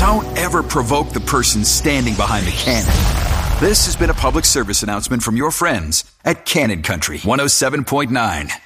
don't ever provoke the person standing behind the cannon. This has been a public service announcement from your friends at Cannon Country 107.9.